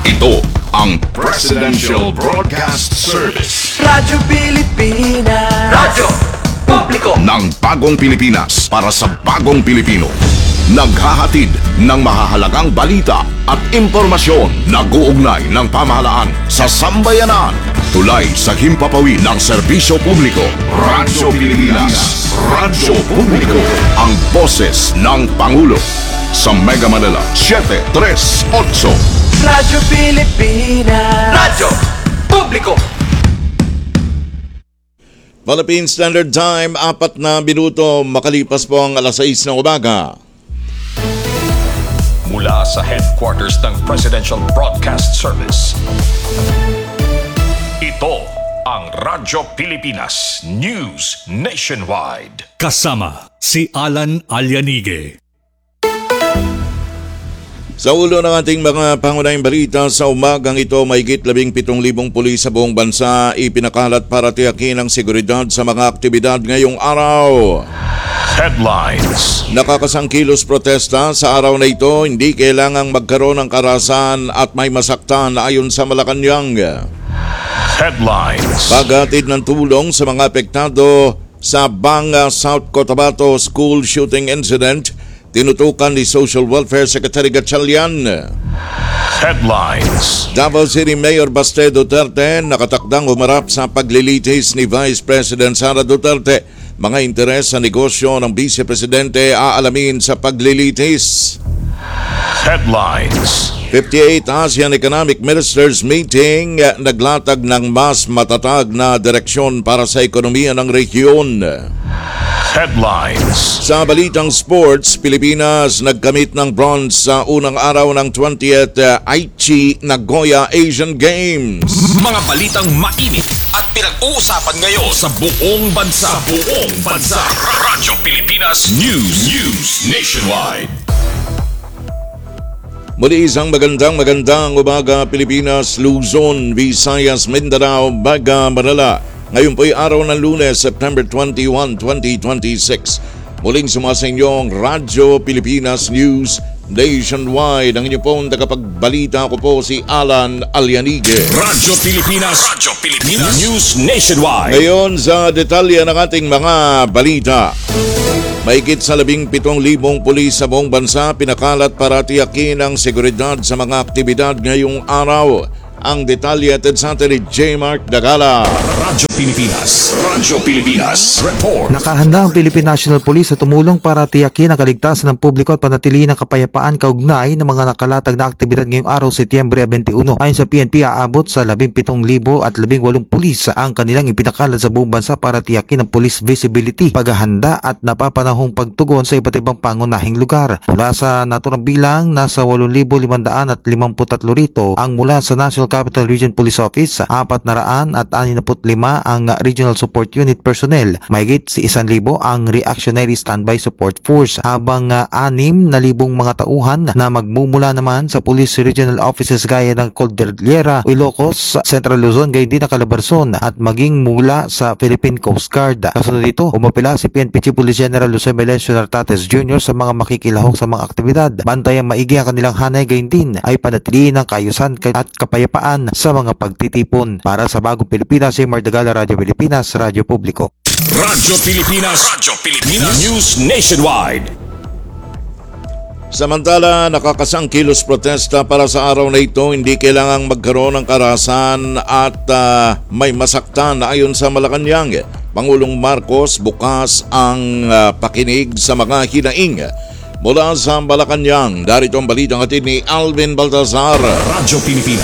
Ito ang Presidential Broadcast Service. Radyo Pilipinas. Radyo Publiko Ng bagong Pilipinas para sa bagong Pilipino. Naghahatid ng mahahalagang balita at impormasyon na guugnay ng pamahalaan sa sambayanan. Tulay sa himpapawid ng serbisyo publiko. Radyo Pilipinas. Radyo Publiko. Ang boses ng Pangulo. Sa Mega Manila, 738. Radyo Pilipinas. Radyo Publiko. Philippine Standard Time, 4 na minuto makalipas po ang alas 6 ng umaga. Mula sa headquarters ng Presidential Broadcast Service, ito ang Radyo Pilipinas News Nationwide. Kasama si Alan Alianige. Sa ulo ng ating mga pangunahing balita sa umagang ito, mahigit 17,000 pulis sa buong bansa ipinakalat para tiyakin ang seguridad sa mga aktibidad ngayong araw. Headlines. Nakakasangkilos protesta sa araw na ito, hindi kailangang magkaroon ng karahasan at may masaktan ayon sa Malacanang. Headlines. Paghatid ng tulong sa mga apektado sa Banga, South Cotabato school shooting incident, tinutukan ni Social Welfare Secretary Gatchalian. Headlines. Davao City Mayor Baste Duterte nakatakdang humarap sa paglilitis ni Vice President Sara Duterte. Mga interes sa negosyo ng Vice Presidente aalamin sa paglilitis. Headlines. 58 ASEAN Economic Ministers Meeting naglatag ng mas matatag na direksyon para sa ekonomiya ng rehiyon. Headlines. Sa balitang sports, Pilipinas nagkamit ng bronze sa unang araw ng 20th Aichi Nagoya Asian Games. Mga balitang mainit at pinag-uusapan ngayon sa buong bansa. Radyo Pilipinas News Nationwide. Muli isang magandang umaga Pilipinas, Luzon, Visayas, Mindanao, Baga, Manila. Ngayon po'y araw ng Lunes, September 21, 2026. Muling sumasa inyong Radyo Pilipinas News Nationwide. Ang inyong pong tagapagbalita ko po si Alan Alianige. Radyo Pilipinas News Nationwide. Ngayon sa detalye ng ating mga balita. Mahigit sa 17,000 pulis sa buong bansa pinakalat para tiyakin ang seguridad sa mga aktibidad ngayong araw. Ang detalye atid sa atin ni J. Mark Dagala. Radyo Pilipinas Report. Nakahanda ang Philippine National Police sa tumulong para tiyakin ang kaligtasan ng publiko at panatilihin ang kapayapaan kaugnay ng mga nakalatag na aktibidad ngayong araw, Setyembre 21. Ayon sa PNP, aabot sa 17,018 pulis ang kanilang ipinakalat sa buong bansa para tiyakin ang police visibility, paghahanda at napapanahong pagtugon sa iba't ibang pangunahing lugar. Mula sa naturang bilang, nasa 8,553 rito ang mula sa National Capital Region Police Office, 465 ang Regional Support Unit personnel, mahigit si 1,000 ang Reactionary Standby Support Force, habang 6,000 mga tauhan na magmumula naman sa Police Regional Offices gaya ng Cordillera, Ilocos, Central Luzon, gayon din ang Calabarzon at maging mula sa Philippine Coast Guard. Kasunod dito, umapila si PNP Chief Police General Jose Melencio Nartates Jr. sa mga makikilahok sa mga aktibidad. Bantayang maigi ang kanilang hanay, gayon din ay panatilihin ang kaayusan at kapayapaan sa mga pagtitipon. Para sa Bagong Pilipinas, si Mardagala, Radyo Pilipinas, Radyo Publiko. Radyo Pilipinas News Nationwide. Samantala, nakakasangkilos protesta para sa araw na ito, hindi kailangang magkaroon ng karahasan at may masaktan ayon sa Malacanang. Pangulong Marcos bukas ang pakinig sa mga hinaing. Mula sa Malacanang, darito ang balitang hatid ni Alvin Baltazar. Radyo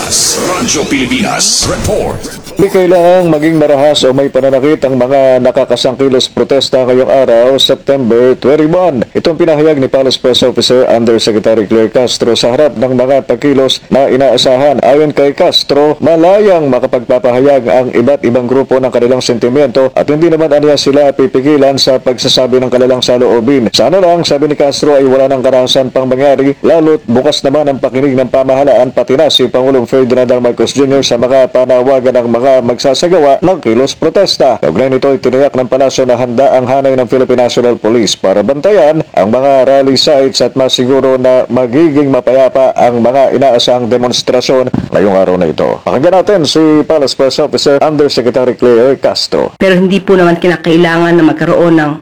Pilipinas Report. Hindi kailangang maging marahas o may pananakit ang mga nakakasangkilos protesta ngayong araw, September 21. Itong pinahayag ni Palace Press Officer Undersecretary Claire Castro sa harap ng mga pagkilos na inaasahan. Ayon kay Castro, malayang makapagpapahayag ang iba't ibang grupo ng kanilang sentimento at hindi naman aniya sila pipigilan sa pagsasabi ng kanilang saloobin. Sana lang, sabi ni Castro, ay wala ng karahasan pang mangyari, lalo't bukas naman ang pakinig ng pamahalaan pati na si Pangulong Ferdinand R. Marcos Jr. sa mga panawagan ng mga mga magsasagawa ng kilos protesta. Kaugnay nito ay tiniyak ng palasyo na handa ang hanay ng Philippine National Police para bantayan ang mga rally sites at masiguro na magiging mapayapa ang mga inaasahang demonstrasyon ngayong araw na ito. Pakinggan natin si Palace Press Officer Undersecretary Claire Castro. Pero hindi po naman kinakailangan na magkaroon ng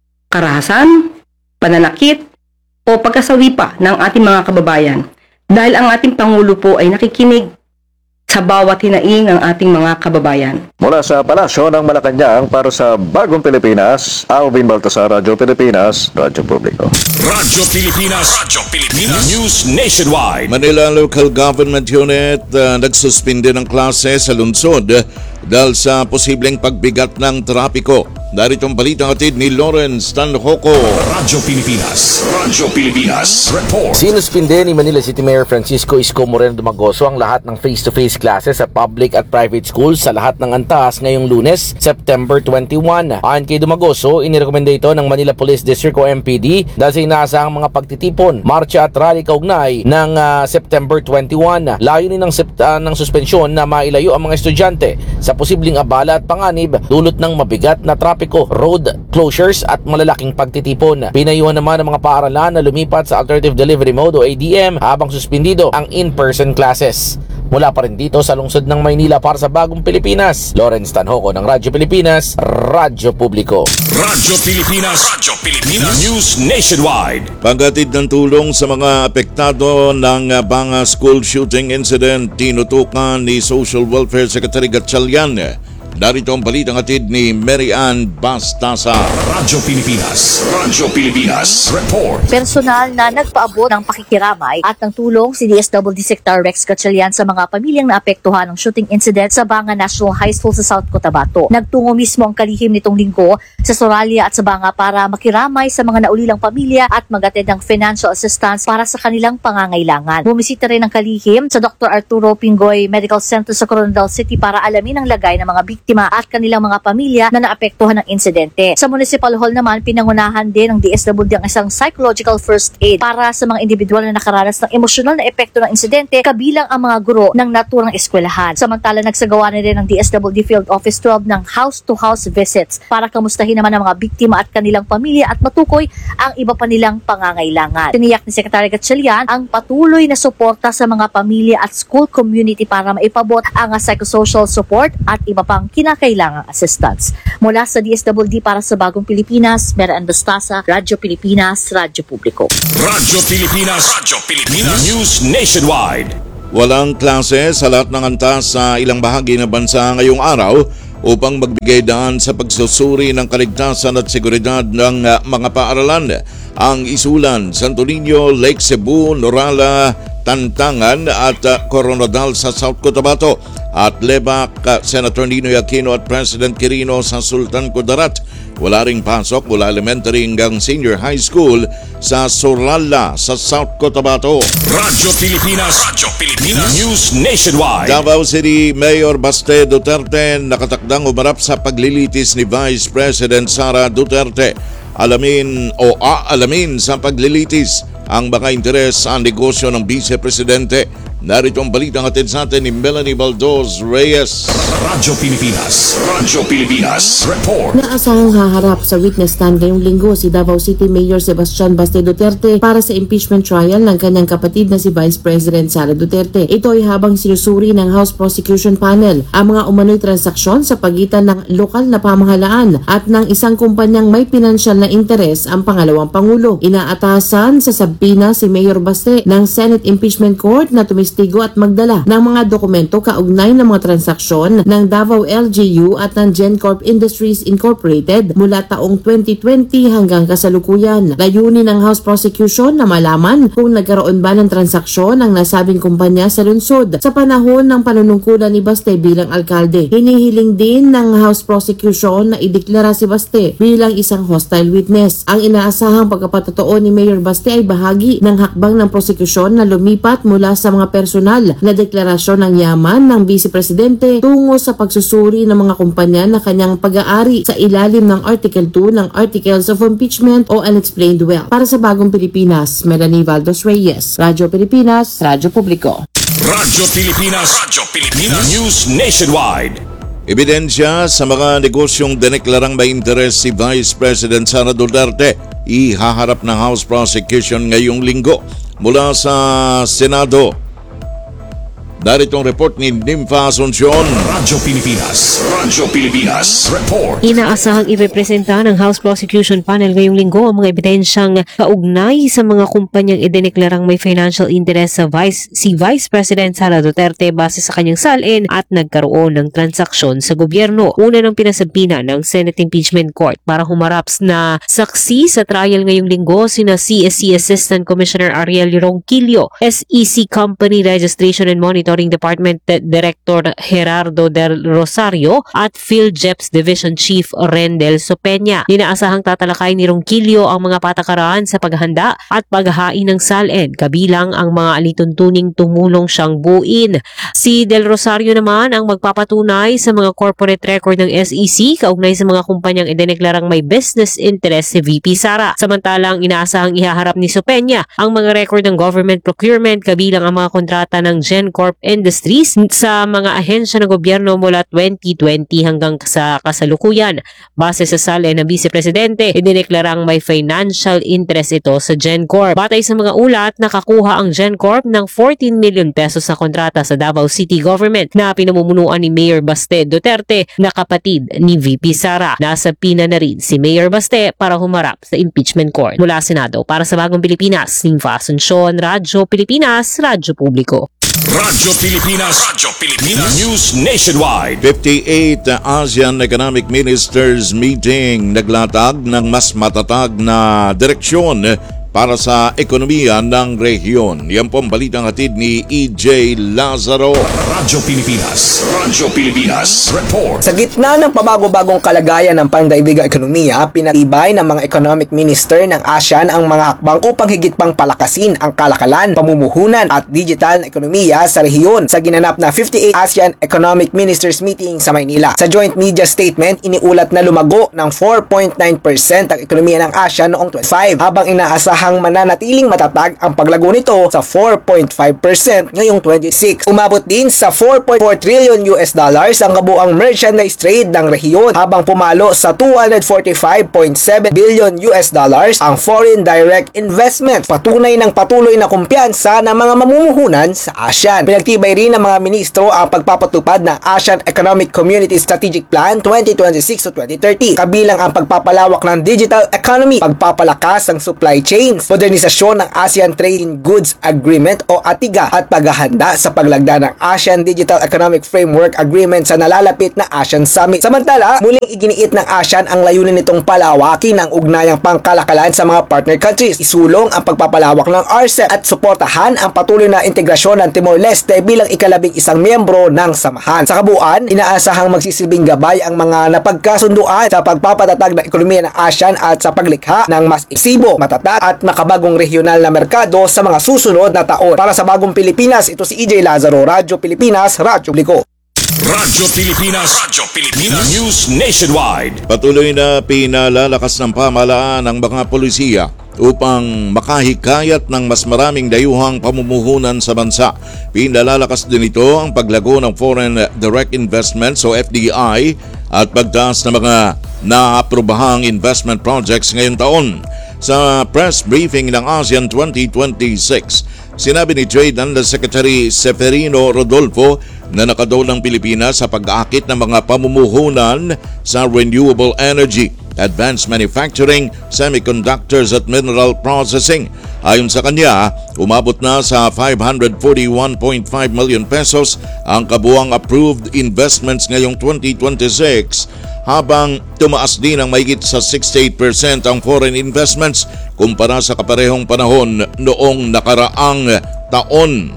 karahasan, pananakit, o pagkasawi pa ng ating mga kababayan. Dahil ang ating Pangulo po ay nakikinig sa bawat hinaing ng ating mga kababayan. Mula sa Palasyo ng Malacanang para sa Bagong Pilipinas, Alvin Baltasar, Radyo Pilipinas, Radyo Publiko. Radyo Pilipinas. Radyo Pilipinas. News Nationwide. Manila Local Government Unit nagsuspinde ng klase sa lungsod dahil sa posibleng pagbigat ng trapiko. Narito ang balitang hatid ni Lawrence Tanhoco. Radyo Pilipinas. Radyo Pilipinas. Report. Sinuspinde ni Manila City Mayor Francisco Isko Moreno Dumagoso ang lahat ng face-to-face classes sa public at private schools sa lahat ng antas ngayong Lunes, September 21. Ayon kay Dumagoso, inirekomenda ito ng Manila Police District o MPD dahil sa inaasahang mga pagtitipon, marcha at rally kaugnay ng September 21. Layunin ng suspensyon na mailayo ang mga estudyante sa posibleng abala at panganib dulot ng mabigat na trapiko, road closures at malalaking pagtitipon. Pinayuhan naman ang mga paaralan na lumipat sa Alternative Delivery Mode o ADM habang suspindido ang in-person classes. Mula pa rin dito sa lungsod ng Maynila para sa Bagong Pilipinas, Lawrence Tanhoco ng Radyo Pilipinas, Radyo Publiko. Radyo Pilipinas. Radyo Pilipinas. News Nationwide. Paghatid ng tulong sa mga apektado ng Banga School Shooting Incident, tinutukan ni Social Welfare Secretary Gatchalian. Narito ang balitang hatid ni Mary Ann Bastasa. Radyo Pilipinas. Radyo Pilipinas. Report. Personal na nagpaabot ng pakikiramay at ng tulong si DSWD Secretary Rex Gatchalian sa mga pamilyang naapektuhan ng shooting incident sa Banga National High School sa South Cotabato. Nagtungo mismo ang kalihim nitong linggo sa Soralia at sa Banga para makiramay sa mga naulilang pamilya at magatid ng financial assistance para sa kanilang pangangailangan. Bumisita rin ang kalihim sa Dr. Arturo Pingoy Medical Center sa Coronadal City para alamin ang lagay ng mga biktima at kanilang mga pamilya na naapektuhan ng insidente. Sa Municipal Hall naman, pinangunahan din ng DSWD ang isang psychological first aid para sa mga individual na nakaranas ng emosyonal na epekto ng insidente, kabilang ang mga guro ng naturang eskwelahan. Samantala, nagsagawa na rin ng DSWD Field Office 12 ng house-to-house visits para kamustahin naman ang mga biktima at kanilang pamilya at matukoy ang iba pa nilang pangangailangan. Tiniyak ni Secretary Gatchalian ang patuloy na suporta sa mga pamilya at school community para maipabot ang psychosocial support at iba pang kinakailangang assistance. Mula sa DSWD para sa Bagong Pilipinas, Mary Ann Bastasa, Radyo Pilipinas, Radyo Publiko. Radyo Pilipinas. Radyo Pilipinas. News Nationwide. Walang klase sa lahat ng antas sa ilang bahagi ng bansa ngayong araw upang magbigay daan sa pagsusuri ng kaligtasan at seguridad ng mga paaralan. Ang Isulan, Santo Niño, Lake Cebu, Norala, Tantangan at Coronadal sa South Cotabato at Lebac, Senator Ninoy Aquino at President Quirino sa Sultan Kudarat. Wala ring pasok mula elementary hanggang senior high school sa Sorala sa South Cotabato. Radyo Pilipinas. Radyo Pilipinas. News Nationwide. Davao City Mayor Baste Duterte nakatakdang umarap sa paglilitis ni Vice President Sara Duterte. Aalamin sa paglilitis ang baka interes sa negosyo ng Vice Presidente. Narito ang balitang hatid sa atin ni Melanie Baldos Reyes. Radyo Pilipinas. Radyo Pilipinas. Report. Naasahang haharap sa witness stand ngayong linggo si Davao City Mayor Sebastian Baste Duterte para sa impeachment trial ng kanyang kapatid na si Vice President Sara Duterte. Ito ay habang sinusuri ng House Prosecution Panel ang mga umano'y transaksyon sa pagitan ng lokal na pamahalaan at ng isang kumpanyang may pinansyal na interes ang pangalawang Pangulo. Inaatasan sa sabina si Mayor Baste ng Senate Impeachment Court na tumistigo at magdala ng mga dokumento kaugnay ng mga transaksyon ng Davao LGU at ng GenCorp Industries Incorporated mula taong 2020 hanggang kasalukuyan. Layunin ng House Prosecution na malaman kung nagkaroon ba ng transaksyon ang nasabing kumpanya sa lungsod sa panahon ng panunungkulan ni Baste bilang alkalde. Hinihiling din ng House Prosecution na ideklara si Baste bilang isang hostile witness. Ang inaasahang pagkapatotoo ni Mayor Baste ay bahagi ng hakbang ng prosekusyon na lumipat mula sa mga personal na deklarasyon ng yaman ng Vice Presidente tungo sa pagsusuri ng mga kumpanya na kanyang pag-aari sa ilalim ng Article 2 ng Articles of Impeachment o Unexplained Wealth. Para sa Bagong Pilipinas, Melanie Baldos Reyes, Radyo Pilipinas, Radyo Publiko. Radyo Pilipinas. Radyo Pilipinas. News Nationwide. Ebidensya sa mga negosyong dineklarang may interes si Vice President Sara Duterte ihaharap ng House Prosecution ngayong linggo mula sa Senado. Darito ang report ni Nympha Asuncion. Radyo Pilipinas. Radyo Pilipinas. Report. Inaasahang irepresenta ng House Prosecution Panel ngayong linggo ang mga ebidensyang kaugnay sa mga kumpanyang idineklarang may financial interest sa si Vice President Sara Duterte base sa kanyang salin at nagkaroon ng transaksyon sa gobyerno. Una ng pinasabina ng Senate Impeachment Court para humarap na saksi sa trial ngayong linggo sina CSC Assistant Commissioner Ariel Ronquillo, SEC Company Registration and Monitoring Department Director Gerardo del Rosario at PhilJeps Division Chief Rendel Sopenya. Inaasahang tatalakay ni Ronquillo ang mga patakaran sa paghahanda at paghahain ng SALN, kabilang ang mga alituntuning tumulong siyang buuin. Si Del Rosario naman ang magpapatunay sa mga corporate record ng SEC kaugnay sa mga kumpanyang idineklarang may business interest si VP Sara. Samantalang inaasahang ihaharap ni Sopenya ang mga record ng government procurement, kabilang ang mga kontrata ng GenCorp Industries sa mga ahensya ng gobyerno mula 2020 hanggang sa kasalukuyan. Base sa salin ng Vice Presidente, idineklarang may financial interest ito sa GenCorp. Batay sa mga ulat, nakakuha ang GenCorp ng 14 million pesos sa kontrata sa Davao City Government na pinamumunuan ni Mayor Baste Duterte na kapatid ni VP Sara. Nasa pina na rin si Mayor Baste para humarap sa impeachment court. Mula Senado, para sa Bagong Pilipinas, Nympha Asuncion, Radyo Pilipinas, Radyo Publiko. Radyo Pilipinas. Radyo Pilipinas. News Nationwide. 58 ASEAN Economic Ministers Meeting naglatag ng mas matatag na direksyon para sa ekonomiya ng rehiyon. Yan po ang balitang hatid ni EJ Lazaro. Radyo Pilipinas. Radyo Pilipinas. Report. Sa gitna ng pabago-bagong kalagayan ng pandaigdigang ekonomiya, pinatibay ng mga economic minister ng ASEAN ang mga hakbang upang higit pang palakasin ang kalakalan, pamumuhunan at digital na ekonomiya sa rehiyon sa ginanap na 58 ASEAN Economic Ministers Meeting sa Maynila. Sa joint media statement, iniulat na lumago ng 4.9% ang ekonomiya ng ASEAN noong 2025, habang inaasahang mananatiling matatag ang paglago nito sa 4.5% ngayong 26. Umabot din sa 4.4 trillion US dollars ang kabuang merchandise trade ng rehiyon, habang pumalo sa 245.7 billion US dollars ang foreign direct investment. Patunay ng patuloy na kumpiyansa ng mga mamumuhunan sa ASEAN. Pinagtibay rin ng mga ministro ang pagpapatupad ng ASEAN Economic Community Strategic Plan 2026 to 2030, kabilang ang pagpapalawak ng digital economy, pagpapalakas ng supply chain, modernisasyon ng ASEAN Trade in Goods Agreement o ATIGA at paghahanda sa paglagda ng ASEAN Digital Economic Framework Agreement sa nalalapit na ASEAN Summit. Samantala, muling iginiit ng ASEAN ang layunin nitong palawakin ang ugnayang pangkalakalan sa mga partner countries, isulong ang pagpapalawak ng RCEP at suportahan ang patuloy na integrasyon ng Timor-Leste bilang ikalabing isang miyembro ng samahan. Sa kabuuan, inaasahang magsisilbing gabay ang mga napagkasunduan sa pagpapatatag ng ekonomiya ng ASEAN at sa paglikha ng mas iksibo, matatag at makabagong regional na merkado sa mga susunod na taon. Para sa Bagong Pilipinas, ito si EJ Lazaro, Radyo Pilipinas, Radyo Publiko. Radyo Pilipinas. Radyo Pilipinas. News Nationwide. Patuloy na pinalalakas ng pamahalaan ng mga polisiya upang makahikayat ng mas maraming dayuhang pamumuhunan sa bansa. Pinalalakas din ito ang paglago ng Foreign Direct Investments o FDI at pagtaas ng mga naaprobahang investment projects ngayong taon. Sa press briefing ng ASEAN 2026, sinabi ni Trade Undersecretary Seferino Rodolfo na nakadaw ng Pilipinas sa pag-aakit ng mga pamumuhunan sa renewable energy, advanced manufacturing, semiconductors at mineral processing. Ayon sa kanya, umabot na sa 541.5 million pesos ang kabuang approved investments ngayong 2026, habang tumaas din ang mahigit sa 68% ang foreign investments kumpara sa kaparehong panahon noong nakaraang taon.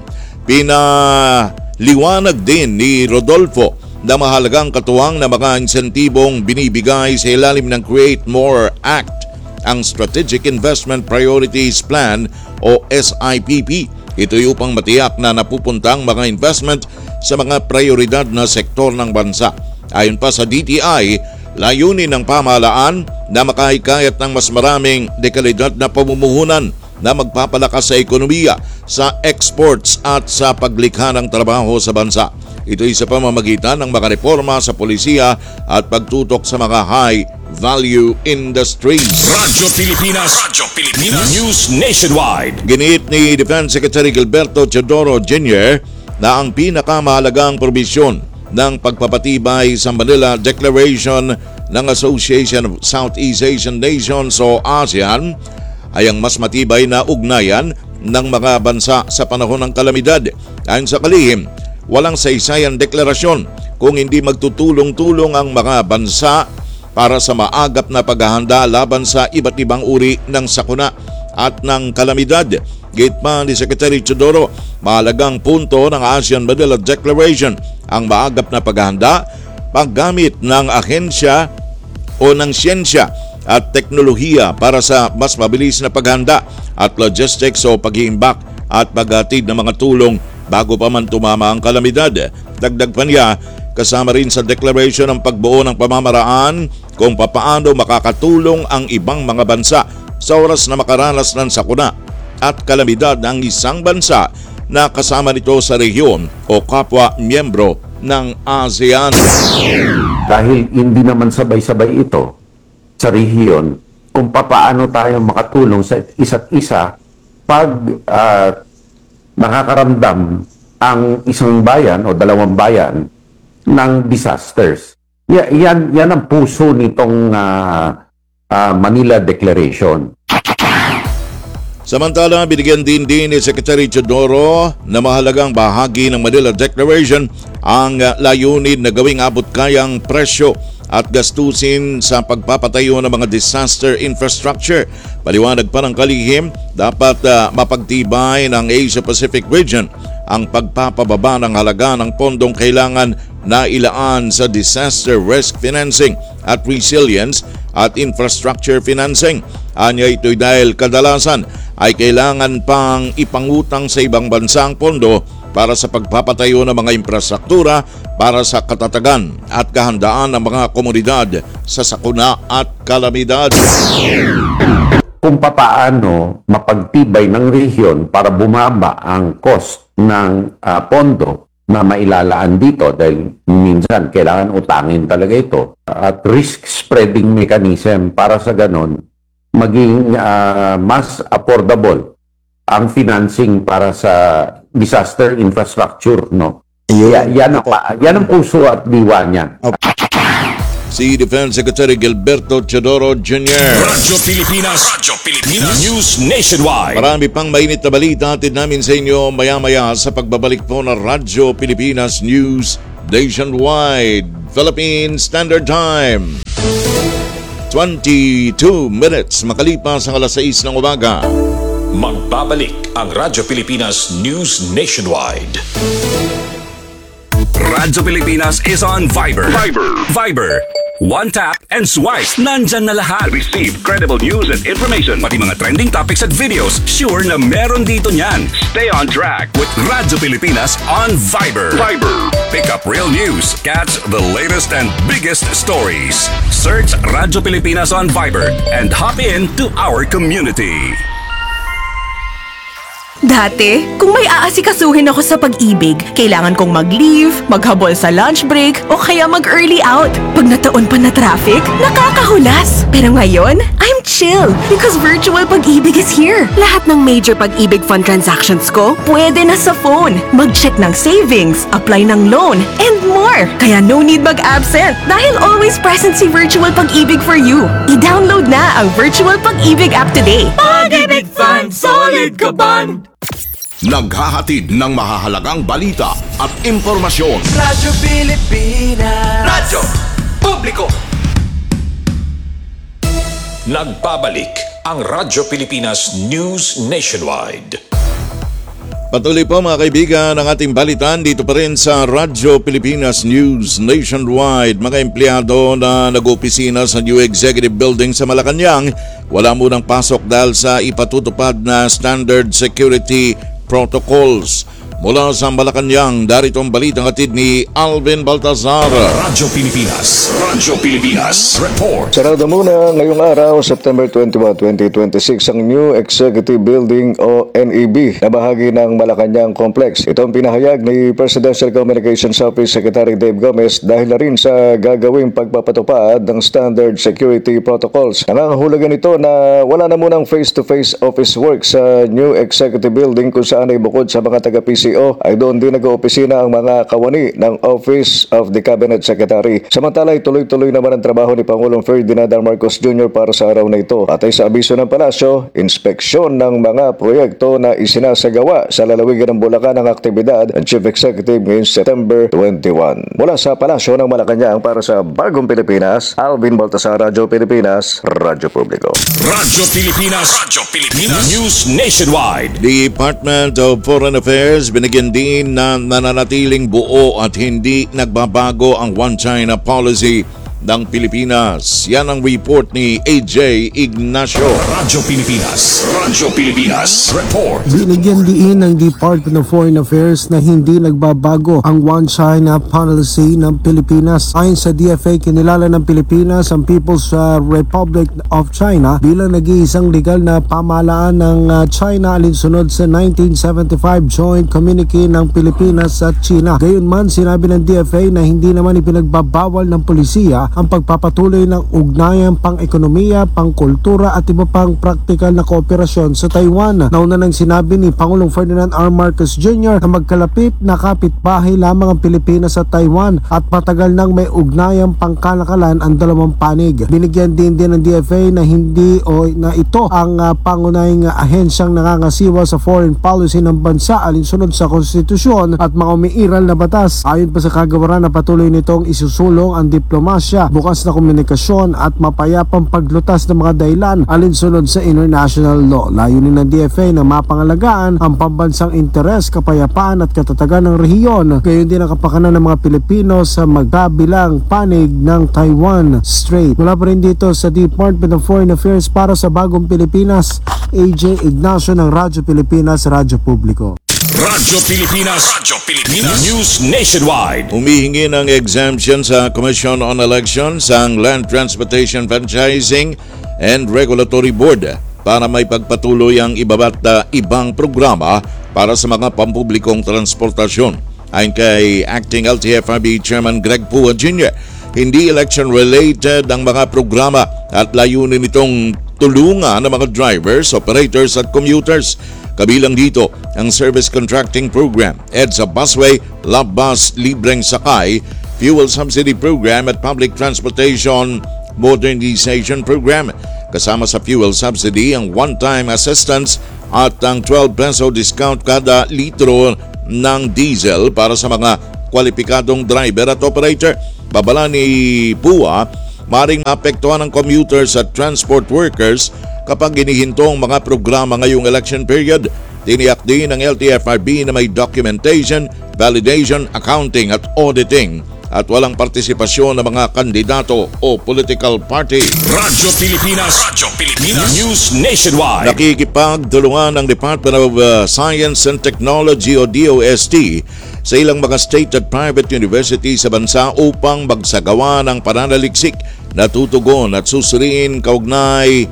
Pinaliwanag din ni Rodolfo na mahalagang katuwang na mga insentibong binibigay sa ilalim ng Create More Act, ang Strategic Investment Priorities Plan o SIPP. Ito'y upang matiyak na napupuntang mga investment sa mga prioridad na sektor ng bansa. Ayon pa sa DTI, layunin ng pamahalaan na makahikayat ng mas maraming dekalidad na pamumuhunan na magpapalakas sa ekonomiya, sa exports at sa paglikha ng trabaho sa bansa. Ito ay sa pamamagitan ng mga reforma sa polisiya at pagtutok sa mga high-value industries. Radyo Pilipinas News Nationwide. Giniit ni Defense Secretary Gilberto Teodoro Jr. na ang pinakamahalagang probisyon ng pagpapatibay sa Manila Declaration ng Association of Southeast Asian Nations o ASEAN ay ang mas matibay na ugnayan ng mga bansa sa panahon ng kalamidad. Ayon sa kalihim, walang saysayang deklarasyon kung hindi magtutulong-tulong ang mga bansa para sa maagap na paghahanda laban sa iba't ibang uri ng sakuna at ng kalamidad. Gate pa ni Secretary Teodoro, mahalagang punto ng ASEAN Manila Declaration ang maagap na paghahanda, paggamit ng ahensya o ng siyensya at teknolohiya para sa mas mabilis na paghanda at logistics o pag-iimbak at paghatid ng mga tulong bago pa man tumama ang kalamidad. Dagdag pa niya, kasama rin sa declaration ang pagbuo ng pamamaraan kung papaano makakatulong ang ibang mga bansa sa oras na makaranas ng sakuna at kalamidad ng isang bansa na kasama nito sa rehiyon o kapwa miyembro ng ASEAN. Dahil hindi naman sabay-sabay ito sa rehiyon kung papaano tayo makatulong sa isa't isa pag nakakaramdam ang isang bayan o dalawang bayan ng disasters. Yan ang puso nitong Manila Declaration. Samantala, binigyan din ni Secretary Teodoro na mahalagang bahagi ng Manila Declaration ang layunin na gawing abot kayang presyo at gastusin sa pagpapatayo ng mga disaster infrastructure. Paliwanag pa ng kalihim, dapat mapagtibay ng Asia-Pacific region ang pagpapababa ng halaga ng pondong kailangan na ilaan sa disaster risk financing at resilience at infrastructure financing. Anya ito'y dahil kadalasan ay kailangan pang ipangutang sa ibang bansa ang pondo para sa pagpapatayo ng mga infrastruktura para sa katatagan at kahandaan ng mga komunidad sa sakuna at kalamidad. Kung papaano mapagtibay ng rehiyon para bumaba ang cost ng pondo na mailalaan dito dahil minsan kailangan utangin talaga ito at risk spreading mechanism para sa ganon maging mas affordable ang financing para sa disaster infrastructure, no? Yan ang puso at diwa niya. Si Defense Secretary Gilberto Teodoro Jr. Radyo Pilipinas News Nationwide. Marami pang mainit na balita atid namin sa inyo maya-maya sa pagbabalik po ng Radyo Pilipinas News Nationwide. Philippine Standard Time. 22 minutes makalipas ang alas 6 ng umaga. Magbabalik ang Radyo Pilipinas News Nationwide. Radyo Pilipinas is on Viber. Viber. One tap and swipe. Nandyan na lahat. Receive credible news and information. Pati mga trending topics at videos. Sure na meron dito niyan. Stay on track with Radyo Pilipinas on Viber. Pick up real news. Catch the latest and biggest stories. Search Radyo Pilipinas on Viber and hop in to our community. Dati, kung may aasikasuhin ako sa pag-ibig, kailangan kong mag-leave, maghabol sa lunch break, o kaya mag-early out. Pag nataon pa na traffic, nakakahulas. Pero ngayon, I'm chill because virtual pag-ibig is here. Lahat ng major pag-ibig fund transactions ko, pwede na sa phone. Mag-check ng savings, apply ng loan, and more. Kaya no need mag-absent dahil always present si Virtual Pag-ibig for you. I-download na ang Virtual Pag-ibig app today. Pag-ibig Fund, solid ka band! Naghahatid ng mahahalagang balita at impormasyon. Radyo Pilipinas. Radyo Publiko. Nagbabalik ang Radyo Pilipinas News Nationwide. Patuloy po mga kaibigan ang ating balitan dito pa rin sa Radyo Pilipinas News Nationwide. Mga empleyado na nag-opisina sa New Executive Building sa Malacanang wala munang pasok dahil sa ipatutupad na standard security protocols. Mula sa Malacanang, darito ang balitang hatid ni Alvin Baltazar. Radyo Pilipinas Report. Sarado muna ngayong araw, September 21, 2026, ang New Executive Building o NEB na bahagi ng Malacanang Complex. Ito ang pinahayag ni Presidential Communications Office Secretary Dave Gomez dahil na rin sa gagawing pagpapatupad ng standard security protocols. Nangangahulugan ito na wala na munang face-to-face office work sa New Executive Building kung saan ay bukod sa mga taga-PCO ay doon din nag-oopisina ang mga kawani ng Office of the Cabinet Secretary. Samantala ay tuloy-tuloy naman ang trabaho ni Pangulong Ferdinand R. Marcos Jr. para sa araw na ito. At ay sa abiso ng palasyo, inspeksyon ng mga proyekto na isinasagawa sa lalawigan ng Bulacan ng aktibidad ng Chief Executive ngayong September 21. Mula sa palasyo ng Malacanang para sa Bagong Pilipinas, Alvin Baltasar, Radyo Pilipinas, Radyo Publiko. Radyo Pilipinas News Nationwide. Department of Foreign Affairs binigyan din na nananatiling buo at hindi nagbabago ang One China policy ng Pilipinas. Yan ang report ni AJ Ignacio. Radyo Pilipinas Report. Binigyan diin ng Department of Foreign Affairs na hindi nagbabago ang One China policy ng Pilipinas. Ayon sa DFA, kinilala ng Pilipinas ang People's Republic of China bilang nag-iisang legal na pamahalaan ng China alinsunod sa 1975 Joint Communique ng Pilipinas at China. Gayunman, sinabi ng DFA na hindi naman ipinagbabawal ng polisiya ang pagpapatuloy ng ugnayan pang-ekonomiya, pang-kultura at iba pang praktikal na kooperasyon sa Taiwan. Nauna nang sinabi ni Pangulong Ferdinand R. Marcos Jr. na magkalapit na kapitbahay lamang ang Pilipinas at Taiwan at matagal nang may ugnayang pangkalakalan ang dalawang panig. Binigyan din ng DFA na hindi o na ito ang pangunahing ahensyang nangangasiwa sa foreign policy ng bansa alinsunod sa konstitusyon at mga umiiral na batas. Ayon pa sa kagawaran na patuloy nitong isusulong ang diplomasya, bukas na komunikasyon at mapayapang paglutas ng mga dahilan alinsunod sa international law. Layunin ng DFA na mapangalagaan ang pambansang interes, kapayapaan at katatagan ng rehiyon, gayon din ang kapakanan ng mga Pilipino sa magkabilang panig ng Taiwan Strait. Mula pa rin dito sa Department of Foreign Affairs para sa Bagong Pilipinas, AJ Ignacio ng Radyo Pilipinas, Radyo Publiko. Radyo Pilipinas News Nationwide. Humihingi ng exemption sa Commission on Elections ang Land Transportation Franchising and Regulatory Board para may pagpatuloy ang iba't ibang programa para sa mga pampublikong transportasyon. Ayon kay Acting LTFRB Chairman Greg Pua Jr., hindi election-related ang mga programa at layunin nitong tulungan ng mga drivers, operators at commuters. Kabilang dito ang Service Contracting Program, EDSA Busway, Love Bus, Libreng Sakay, Fuel Subsidy Program at Public Transportation Modernization Program. Kasama sa fuel subsidy ang one-time assistance at ang 12 peso discount kada litro ng diesel para sa mga kwalipikadong driver at operator. Babala ni Pua, maring maapektuhan ng commuters at transport workers kapag inihinto ang mga programa ngayong election period. Tiniyak din ng LTFRB na may documentation, validation, accounting at auditing at walang partisipasyon ng mga kandidato o political party. Radyo Pilipinas News Nationwide. Nakikipagtulungan ng Department of Science and Technology o DOST sa ilang mga state at private university sa bansa upang magsagawa ng pananaliksik na tutugon at susuriin kaugnay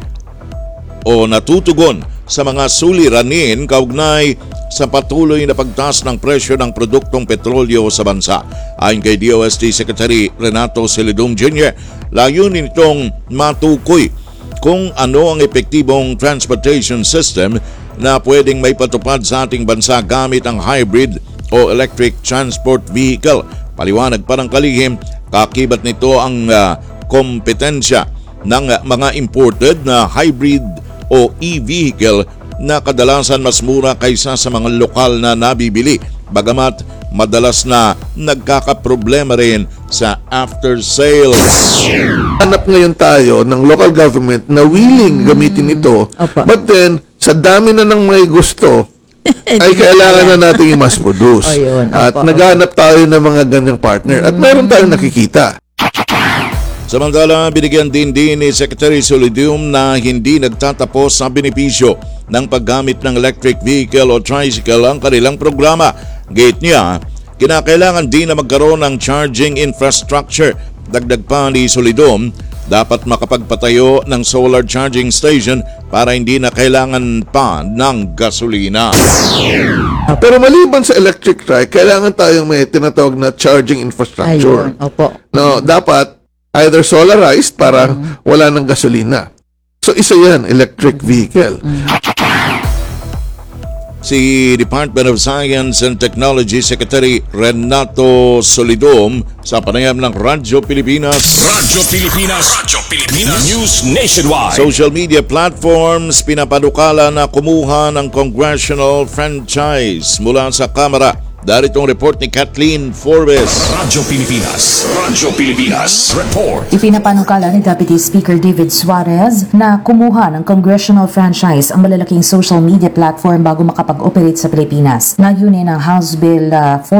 o natutugon sa mga suliranin kaugnay sa patuloy na pagtaas ng presyo ng produktong petrolyo sa bansa. Ayon kay DOST Secretary Renato Celidum Jr., layunin itong matukoy kung ano ang epektibong transportation system na pwedeng may patupad sa ating bansa gamit ang hybrid o electric transport vehicle. Paliwanag pa ng kalihim, kakibat nito ang kompetensya ng mga imported na hybrid o e-vehicle na kadalasan mas mura kaysa sa mga lokal na nabibili, bagamat madalas na nagkakaproblema rin sa after sales. Hanap ngayon tayo ng local government na willing gamitin ito, but then sa dami na ng may gusto ay kailangan na natin i-mass produce. At naghanap tayo ng mga ganyang partner at meron tayong nakikita. Samantala, binigyan din ni Secretary Solidium na hindi nagtatapos sa benepisyo ng paggamit ng electric vehicle o tricycle ang kanilang programa. Gate niya, kinakailangan din na magkaroon ng charging infrastructure. Dagdag pa ni Solidom, dapat makapagpatayo ng solar charging station para hindi na kailangan pa ng gasolina. Pero maliban sa electric trike, kailangan tayong may tinatawag na charging infrastructure. Ayun, opo. No, dapat either solarized para wala ng gasolina. So isa yan, electric vehicle. Si Department of Science and Technology Secretary Renato Solidom sa panayam ng Radyo Pilipinas. Radyo Pilipinas. Radyo Pilipinas. News Nationwide. Social media platforms pinapadukala na kumuha ng congressional franchise mula sa Kamara. Daritong report ni Kathleen Forbes. Radyo Pilipinas. Radyo Pilipinas. Report. Ipinapanukala ni Deputy Speaker David Suarez na kumuha ng congressional franchise ang malalaking social media platform bago makapag-operate sa Pilipinas. Layunin ng House Bill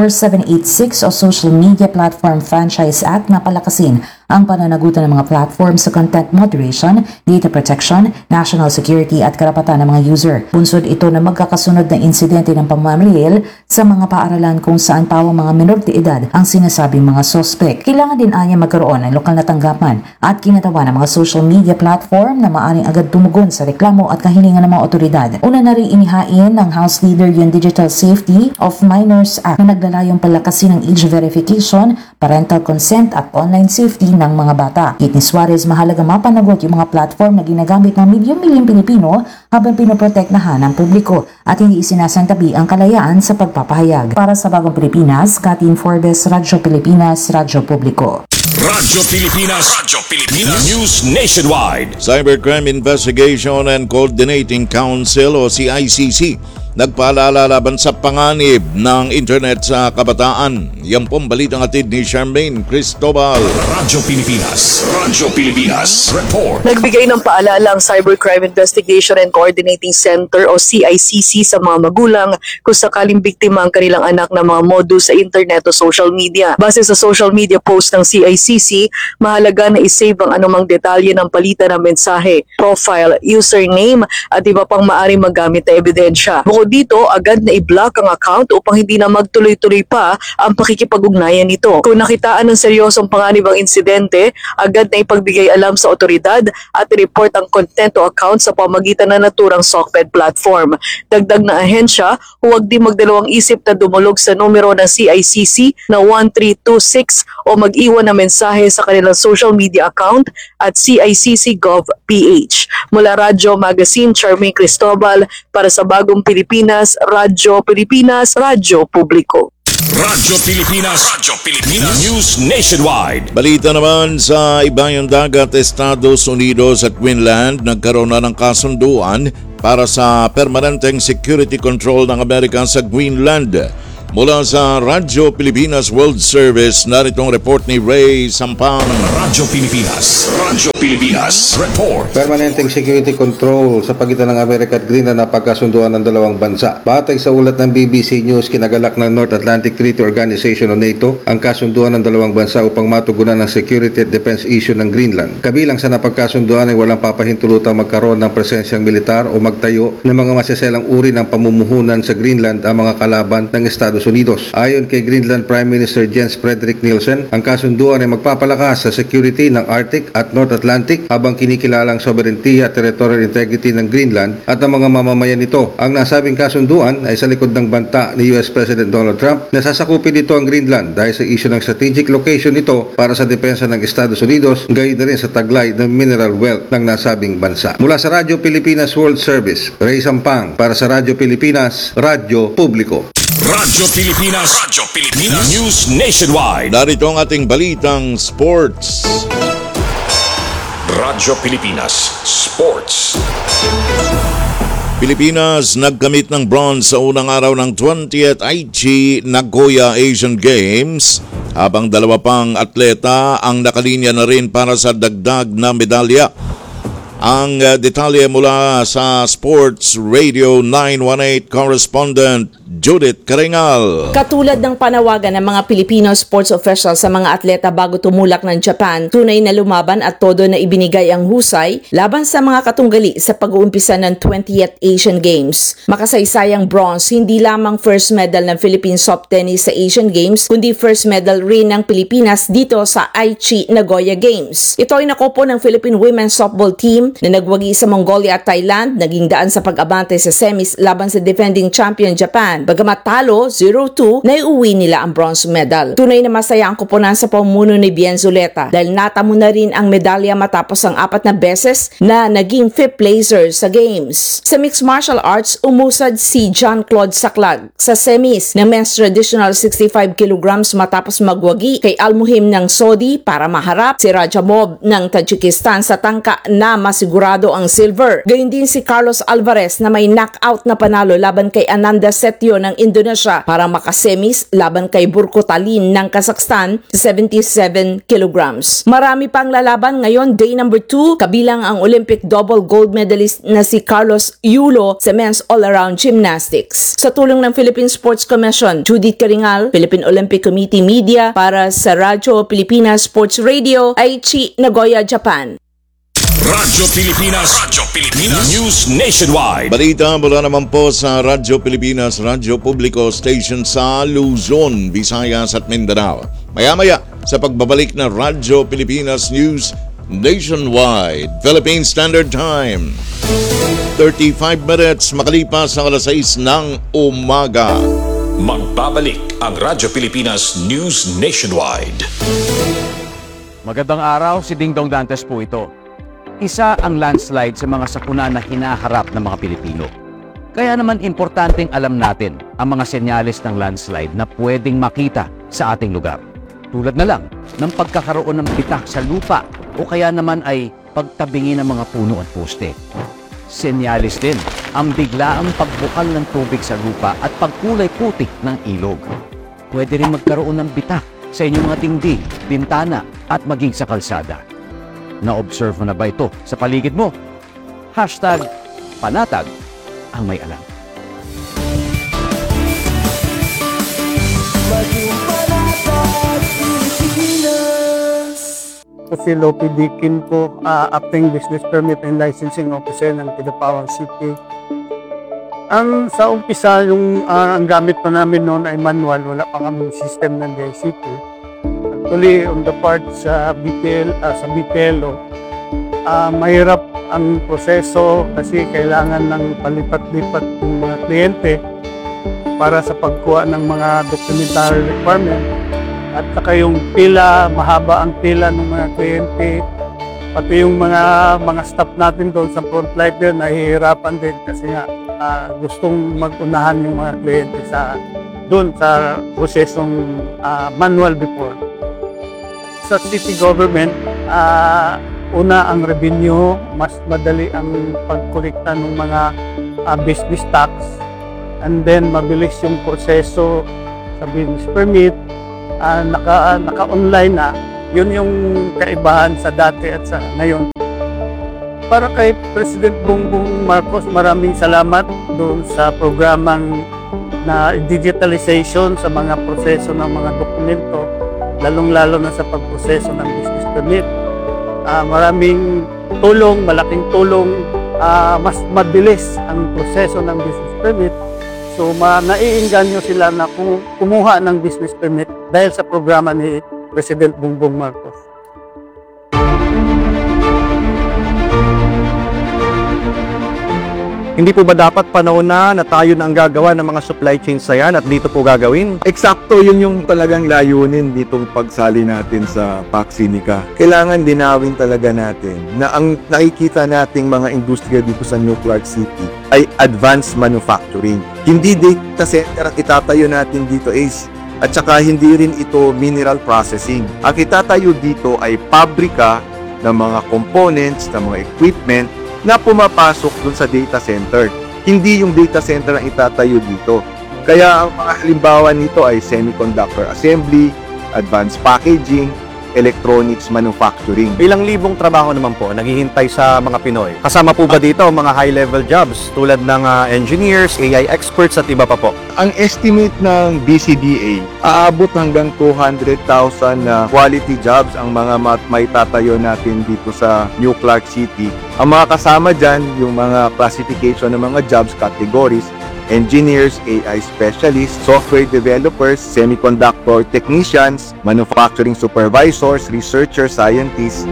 4786 o Social Media Platform Franchise Act na palakasin ang pananagutan ng mga platform sa content moderation, data protection, national security at karapatan ng mga user. Bunsod ito na magkakasunod na insidente ng pamamaril sa mga paaralan kung saan pawang mga menor de edad ang sinasabing mga sospek. Kailangan din anya magkaroon ng lokal na tanggapan at kinatawan ng mga social media platform na maaring agad tumugon sa reklamo at kahilingan ng mga otoridad. Una na rin inihain ng House Leader yung Digital Safety of Minors Act na naglalayong palakasin ng age verification, parental consent at online safety ng mga bata. Kit ni Suarez, mahalaga mapanagot yung mga platform na ginagamit ng milyong-milyong Pilipino habang pinoprotektahan ng publiko at hindi isinasantabi ang kalayaan sa pagpapahayag. Para sa Bagong Pilipinas, Kathleen Forbes, Radyo Pilipinas, Radyo Publiko. Radyo Pilipinas. Radyo Pilipinas. News Nationwide. Cybercrime Investigation and Coordinating Council o CICC nagpaalala laban sa panganib ng internet sa kabataan. Yan pong balitang atid ni Charmaine Cristobal. Radyo Pilipinas. Radyo Pilipinas. Report. Nagbigay ng paalala ang Cybercrime Investigation and Coordinating Center o CICC sa mga magulang kung sakaling biktima ang kanilang anak ng mga modus sa internet o social media. Base sa social media post ng CICC, mahalaga na isave ang anumang detalye ng palitan ng mensahe, profile, username at iba pang maaring magamit na ebidensya. Bukod dito, agad na i-block ang account upang hindi na magtuloy-tuloy pa ang pakikipag-ugnayan nito. Kung nakitaan ng seryosong panganib ang insidente, agad na ipagbigay alam sa otoridad at i-report ang content o account sa pamagitan ng naturang SOCMED platform. Dagdag na ahensya, huwag din magdalawang isip na dumulog sa numero ng CICC na 1326 o mag-iwan ng mensahe sa kanilang social media account at CICC.gov.ph. Mula Radyo Magazine, Charmaine Cristobal, para sa Bagong Pilipinas, Radyo Pilipinas, Radyo Publiko. Radyo Pilipinas. Radyo Pilipinas. News Nationwide. Balita naman sa ibayong dagat, Estados Unidos at Greenland nagkaroon na ng kasunduan para sa permanenteng security control ng Amerika sa Greenland. Mula sa Radyo Pilipinas World Service, naritong report ni Ray Sampang. Radyo Pilipinas. Radyo Pilipinas. Report. Permanenteng security control sa pagitan ng Amerika at Greenland na pagkasunduan ng dalawang bansa. Batay sa ulat ng BBC News, kinagalak ng North Atlantic Treaty Organization o NATO ang kasunduan ng dalawang bansa upang matugunan ng security at defense issue ng Greenland. Kabilang sa napagkasunduan ay walang papahintulutang magkaroon ng presensyang militar o magtayo ng mga masaselang uri ng pamumuhunan sa Greenland ang mga kalaban ng Estados Unidos. Ayon kay Greenland Prime Minister Jens Frederick Nielsen, ang kasunduan ay magpapalakas sa security ng Arctic at North Atlantic habang kinikilalang sovereignty at territorial integrity ng Greenland at ang mga mamamayan nito. Ang nasabing kasunduan ay sa likod ng banta ni US President Donald Trump na sasakupin nito ang Greenland dahil sa issue ng strategic location nito para sa depensa ng Estados Unidos, gayon na rin sa taglay ng mineral wealth ng nasabing bansa. Mula sa Radyo Pilipinas World Service, Ray Sampang para sa Radyo Pilipinas, Radyo Publiko. Radyo Pilipinas. Radyo Pilipinas. News Nationwide. Narito ang ating balitang sports. Radyo Pilipinas Sports. Pilipinas nagkamit ng bronze sa unang araw ng 20th Aichi Nagoya Asian Games, habang dalawa pang atleta ang nakalinya na rin para sa dagdag na medalya. Ang detalye mula sa Sports Radio 918 correspondent Judith Karingal. Katulad ng panawagan ng mga Filipino sports officials sa mga atleta bago tumulak ng Japan, tunay na lumaban at todo na ibinigay ang husay laban sa mga katunggali sa pag-uumpisa ng 20th Asian Games. Makasaysayang bronze, hindi lamang first medal ng Philippine soft tennis sa Asian Games, kundi first medal rin ng Pilipinas dito sa Aichi Nagoya Games. Ito ay nakopo ng Philippine women's softball team na nagwagi sa Mongolia at Thailand, naging daan sa pag-abante sa semis laban sa defending champion Japan. Bagamat talo 0-2, naiuwi nila ang bronze medal. Tunay na masaya ang koponan sa pamumuno ni Bien Zuleta dahil natamo na rin ang medalya matapos ang 4 na beses na naging 5th placer sa games. Sa mixed martial arts, umusad si John Claude Saclag sa semis ng men's traditional 65 kilograms matapos magwagi kay Almuhim ng Saudi para maharap si Rajamov ng Tajikistan sa tangka na masigurado ang silver. Gayun din si Carlos Alvarez na may knockout na panalo laban kay Ananda Setio ng Indonesia para makasemis laban kay Burko Talin ng Kazakhstan sa 77 kilograms. Marami pang lalaban ngayon, day number 2, kabilang ang Olympic double gold medalist na si Carlos Yulo sa men's all-around gymnastics. Sa tulong ng Philippine Sports Commission, Judith Karingal, Philippine Olympic Committee Media para sa Radyo Pilipinas Sports Radio, Aichi, Nagoya, Japan. Radyo Pilipinas. Radyo Pilipinas. News Nationwide. Balita mula naman po sa Radyo Pilipinas, Radyo Publiko Station sa Luzon, Visayas at Mindanao. Maya-maya sa pagbabalik na Radyo Pilipinas News Nationwide, Philippine Standard Time. 35 minutes makalipas ang alas 6 ng umaga. Magbabalik ang Radyo Pilipinas News Nationwide. Magandang araw, si Dingdong Dantes po ito. Isa ang landslide sa mga sakuna na hinaharap ng mga Pilipino. Kaya naman importanteng alam natin ang mga senyales ng landslide na pwedeng makita sa ating lugar. Tulad na lang ng pagkakaroon ng bitak sa lupa o kaya naman ay pagtabingi ng mga puno at poste. Senyales din ang biglaang pagbukal ng tubig sa lupa at pagkulay puti ng ilog. Pwede rin magkaroon ng bitak sa inyong mga dingding, bintana at maging sa kalsada. Na-observe mo na ba ito sa paligid mo? #panatag ang may alam. Ako si Lopi Dikin po, acting business permit and licensing officer ng Kidapawan City. Ang sa umpisa, ang gamit pa namin noon ay manual, wala pa kami system ng DICT. Actually, on the part sa BPLO, mahirap ang proseso kasi kailangan ng palipat-lipat ng mga kliyente para sa pagkuha ng mga documentary requirement. At saka yung pila, mahaba ang pila ng mga kliyente. Pati yung mga staff natin doon sa frontline nahihirapan din kasi nga gustong mag-unahan yung mga kliyente doon sa prosesong manual before. Sa city government, una ang revenue, mas madali ang pagkolekta ng mga business tax, and then mabilis yung proseso sa business permit, naka-online na. Yun yung kaibahan sa dati at sa ngayon. Para kay President Bongbong Marcos, maraming salamat doon sa programang na digitalization sa mga proseso ng mga dokumento, lalong-lalo na sa pagproseso ng business permit. Maraming tulong, malaking tulong, mas mabilis ang proseso ng business permit. So naiinganyo sila na kumuha ng business permit dahil sa programa ni President Bongbong Marcos. Hindi po ba dapat panahon na tayo na ang gagawa ng mga supply chains sa yan at dito po gagawin? Eksakto, yun yung talagang layunin ditong pagsali natin sa PAC Sinica. Kailangan dinawin talaga natin na ang nakikita nating mga industriya dito sa New Clark City ay advanced manufacturing. Hindi data center ang itatayo natin dito, Ace. At saka hindi rin ito mineral processing. Ang itatayo dito ay pabrika ng mga components, ng mga equipment na pumapasok dun sa data center. Hindi yung data center ang itatayo dito. Kaya ang mga halimbawa nito ay semiconductor assembly, advanced packaging, electronics manufacturing. Ilang libong trabaho naman po naghihintay sa mga Pinoy. Kasama po ba dito mga high-level jobs tulad ng engineers, AI experts at iba pa po? Ang estimate ng BCDA, aabot hanggang 200,000 na quality jobs ang mga may tatayo natin dito sa New Clark City. Ang mga kasama dyan, yung mga classification ng mga jobs categories, engineers, AI specialists, software developers, semiconductor technicians, manufacturing supervisors, researchers, scientists.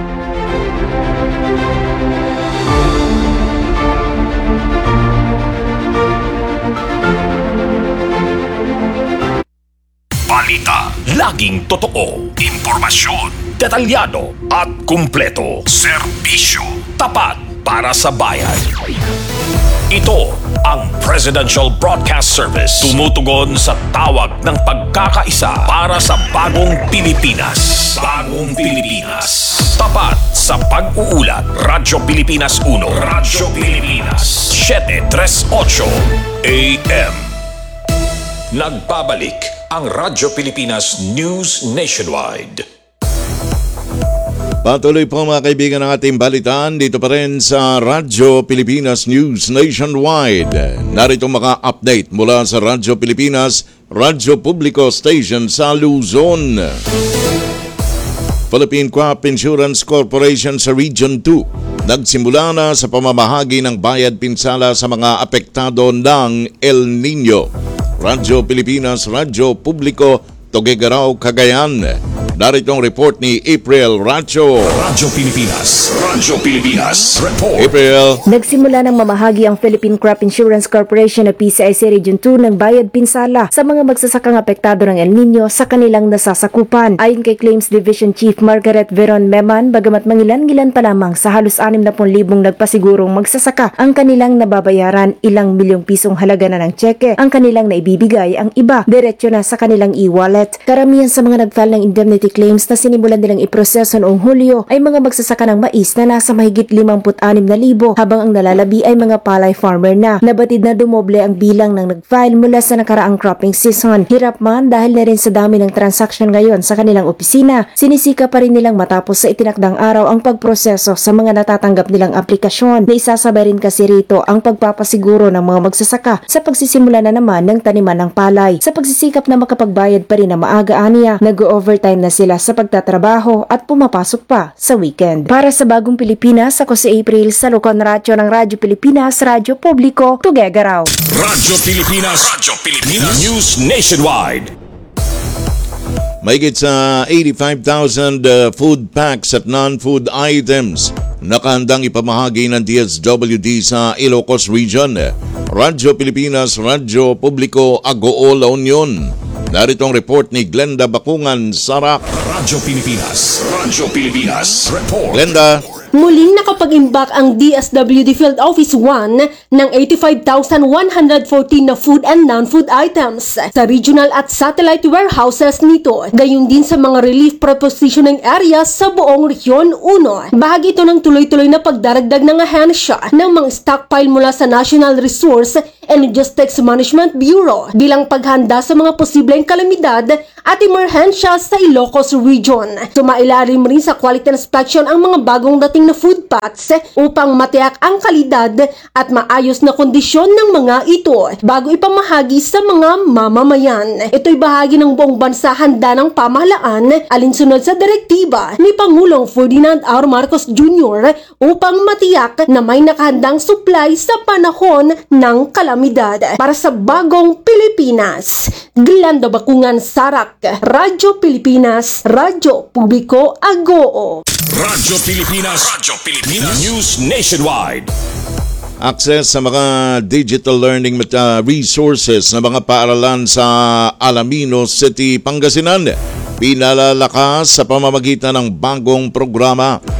Balita, laging totoo. Impormasyon, detalyado at kumpleto. Serbisyo, tapat para sa bayan. Ito ang Presidential Broadcast Service. Tumutugon sa tawag ng pagkakaisa para sa bagong Pilipinas. Bagong Pilipinas. Tapat sa pag-uulat. Radyo Pilipinas 1. Radyo Pilipinas 738 AM. Nagbabalik ang Radyo Pilipinas News Nationwide. Patuloy po mga kaibigan ng ating balitaan dito pa rin sa Radyo Pilipinas News Nationwide. Narito maka-update mula sa Radyo Pilipinas, Radyo Publico Station sa Luzon. Philippine Crop Insurance Corporation sa Region 2 nagsimula na sa pamamahagi ng bayad pinsala sa mga apektado ng El Nino. Radyo Pilipinas, Radyo Publico, Tuguegarao, Cagayan. Narito ang report ni April Racho. Radyo Pilipinas. Radyo Pilipinas. Report. April. Nagsimula ng mamahagi ang Philippine Crop Insurance Corporation o PCIC Region 2 ng bayad pinsala sa mga magsasakang apektado ng El Nino sa kanilang nasasakupan. Ayon kay Claims Division Chief Margaret Veron Meman, bagamat mangilan-ngilan pa lamang sa halos 60,000 nagpasigurong magsasaka ang kanilang nababayaran, ilang milyong pisong halaga na ng tseke ang kanilang naibibigay, ang iba diretso na sa kanilang e-wallet. Karamihan sa mga nag-file ng indemnity claims na sinimulan nilang iproseso noong Hulyo ay mga magsasaka ng mais na nasa mahigit 56,000 habang ang nalalabi ay mga palay farmer na. Nabatid na dumoble ang bilang ng nag-file mula sa nakaraang cropping season. Hirap man dahil na rin sa dami ng transaction ngayon sa kanilang opisina, sinisika pa rin nilang matapos sa itinakdang araw ang pagproseso sa mga natatanggap nilang aplikasyon. Naisasabay rin kasi rito ang pagpapasiguro ng mga magsasaka sa pagsisimula na naman ng taniman ng palay. Sa pagsisikap na makapagbayad pa rin na maaga aniya, nag-overtime na sila sa pagtatrabaho at pumapasok pa sa weekend. Para sa Bagong Pilipinas, ako si April sa Lucon Racho ng Radyo Pilipinas, Radyo Publico, Tuguegarao. Radyo Pilipinas. Radyo Pilipinas News Nationwide. Mahigit sa 85,000 food packs at non-food items nakahandang ipamahagi ng DSWD sa Ilocos Region. Radyo Pilipinas, Radyo Publico, Agoo, La Union. Narito ang report ni Glenda Bakungan, Sarak. Radyo Pilipinas. Radyo Pilipinas. Report. Glenda. Muling nakapag-imbak ang DSWD Field Office 1 ng 85,114 na food and non-food items sa regional at satellite warehouses nito, gayon din sa mga relief prepositioning areas sa buong Region 1. Bahagi ito ng tuloy-tuloy na pagdaragdag ng ahensya ng mga stockpile mula sa National Resource and Logistics Management Bureau bilang paghanda sa mga posibleng kalamidad at emerhensya sa Ilocos Region. Sumailalim rin sa quality inspection ang mga bagong dating na food packs upang matiyak ang kalidad at maayos na kondisyon ng mga ito bago ipamahagi sa mga mamamayan. Ito'y bahagi ng buong bansa handa ng pamahalaan alinsunod sa direktiba ni Pangulong Ferdinand R. Marcos Jr. upang matiyak na may nakahandang supply sa panahon ng kalamidad. Para sa Bagong Pilipinas, Glenda Bakungan, Sarak, Radyo Pilipinas, Radyo Publico, Agoo. Radyo Pilipinas. Radyo Pilipinas News Nationwide. Access sa mga digital learning resources na mga paaralan sa Alaminos City, Pangasinan pinalalakas sa pamamagitan ng bagong programa.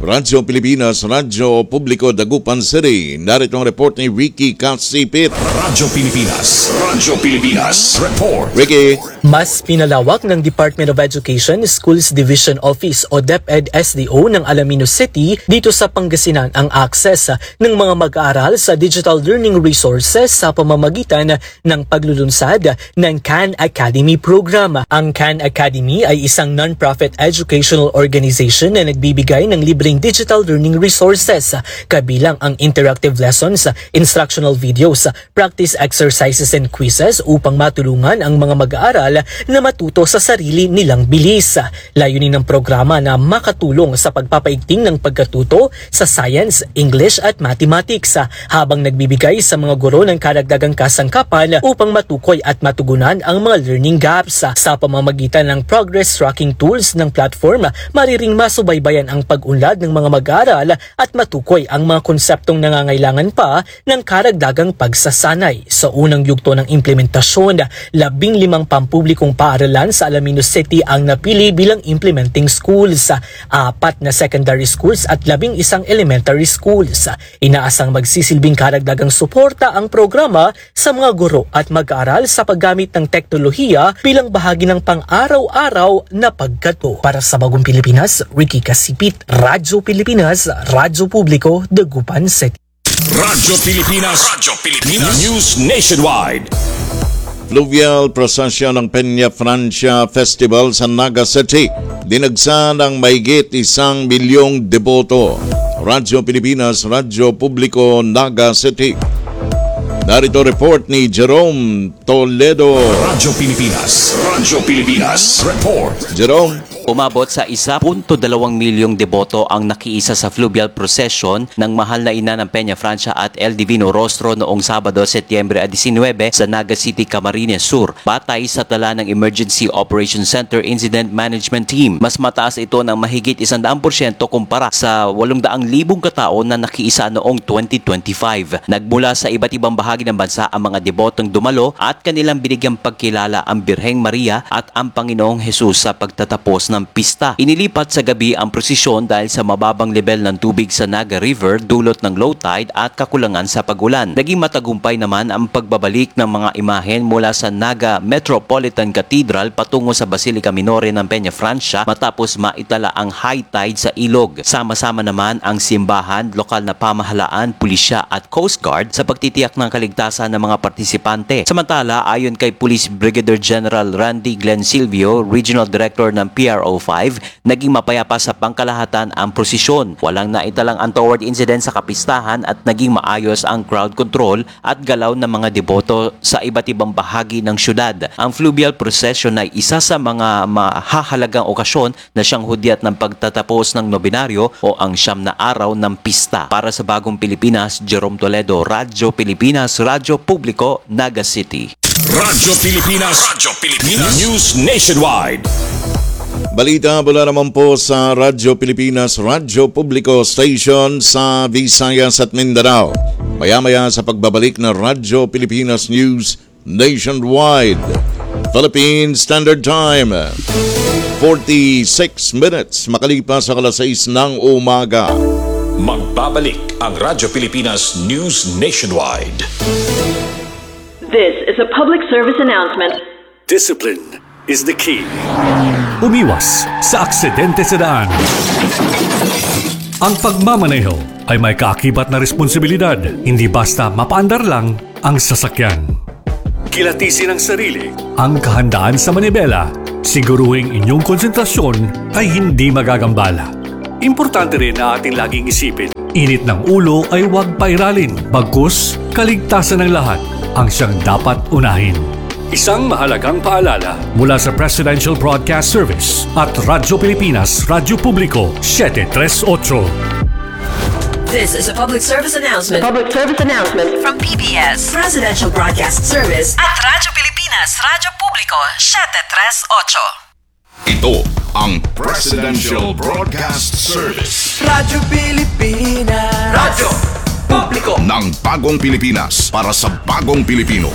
Radyo Pilipinas, Radyo Publiko, Dagupan City. Narito ang report ni Ricky Kasipit. Radyo Pilipinas. Radyo Pilipinas. Report. Ricky. Mas pinalawak ng Department of Education Schools Division Office o DepEd SDO ng Alaminos City dito sa Pangasinan ang access ng mga mag-aaral sa digital learning resources sa pamamagitan ng paglulunsad ng Khan Academy program. Ang Khan Academy ay isang non-profit educational organization na nagbibigay ng libreng digital learning resources kabilang ang interactive lessons, instructional videos, practice exercises and quizzes upang matulungan ang mga mag-aaral na matuto sa sarili nilang bilis. Layunin ng programa na makatulong sa pagpapaigting ng pagkatuto sa science, English at mathematics habang nagbibigay sa mga guro ng karagdagang kasangkapan upang matukoy at matugunan ang mga learning gaps. Sa pamamagitan ng progress tracking tools ng platform, mariring masubaybayan ang pag-unlad ng mga mag-aaral at matukoy ang mga konseptong nangangailangan pa ng karagdagang pagsasanay. Sa unang yugto ng implementasyon, 15 pampublikong paaralan sa Alaminos City ang napili bilang implementing schools, 4 na secondary schools at 11 elementary schools. Inaasang magsisilbing karagdagang suporta ang programa sa mga guro at mag-aaral sa paggamit ng teknolohiya bilang bahagi ng pang-araw-araw na pagkato. Para sa Bagong Pilipinas, Ricky Kasipit, Radyo Pilipinas, Radyo Publiko, Dagupan City. Radyo Pilipinas. Radyo Pilipinas. News Nationwide. Fluvial prosesyon ng Peña Francia Festival sa Naga City. Dinagsa ng mahigit 1 milyong deboto. Radyo Pilipinas, Radyo Publiko, Naga City. Narito report ni Jerome Toledo. Radyo Pilipinas. Radyo Pilipinas. Report. Jerome. Umabot sa 1.2 milyong deboto ang nakiisa sa fluvial procession ng mahal na ina ng Peña Francia at El Divino Rostro noong Sabado, Setyembre 19 sa Naga City, Camarines Sur. Batay sa tala ng Emergency Operations Center Incident Management Team, mas mataas ito ng mahigit 100% kumpara sa 800,000 katao na nakiisa noong 2025. Nagmula sa iba't ibang bahagi ng bansa ang mga debotong dumalo at kanilang binigyang pagkilala ang Birheng Maria at ang Panginoong Jesus sa pagtatapos ng pista. Inilipat sa gabi ang prosesyon dahil sa mababang level ng tubig sa Naga River dulot ng low tide at kakulangan sa pagulan. Naging matagumpay naman ang pagbabalik ng mga imahen mula sa Naga Metropolitan Cathedral patungo sa Basilica Minore ng Peña Francia matapos maitala ang high tide sa ilog. Sama-sama naman ang simbahan, lokal na pamahalaan, pulisya at Coast Guard sa pagtitiyak ng kaligtasan ng mga partisipante. Samantala, ayon kay Police Brigadier General Randy Glenn Silvio, Regional Director ng PRO 5, naging mapayapa sa pangkalahatan ang prosesyon. Walang naitalang untoward incident sa kapistahan at naging maayos ang crowd control at galaw ng mga deboto sa iba't ibang bahagi ng syudad. Ang fluvial procession ay isa sa mga mahahalagang okasyon na siyang hudyat ng pagtatapos ng nobinaryo o ang 9 na araw ng pista. Para sa Bagong Pilipinas, Jerome Toledo, Radyo Pilipinas, Radyo Publiko, Naga City. Radyo Pilipinas. Radyo Pilipinas. News Nationwide. Balita mula naman po sa Radyo Pilipinas, Radyo Publiko Station sa Visayas at Mindanao. Maya-maya sa pagbabalik ng Radyo Pilipinas News Nationwide. Philippine Standard Time, 46 minutes makalipas sa 6 ng umaga. Magbabalik ang Radyo Pilipinas News Nationwide. This is a public service announcement. Discipline is the key. Umiwas sa aksidente sa daan. Ang pagmamaneho ay may kaakibat na responsibilidad, hindi basta mapaandar lang ang sasakyan. Kilatisin ang sarili, ang kahandaan sa manibela, siguruhing inyong konsentrasyon ay hindi magagambala. Importante rin na ating laging isipin, init ng ulo ay huwag pairalin, bagkus kaligtasan ng lahat ang siyang dapat unahin. Isang mahalagang paalala mula sa Presidential Broadcast Service at Radyo Pilipinas, Radyo Publiko, 738. This is a public service announcement. Public service announcement from PBS, Presidential Broadcast Service at Radyo Pilipinas, Radyo Publiko, 738. Ito ang Presidential Broadcast Service. Radyo Pilipinas. Radyo Publiko ng Bagong Pilipinas para sa Bagong Pilipino.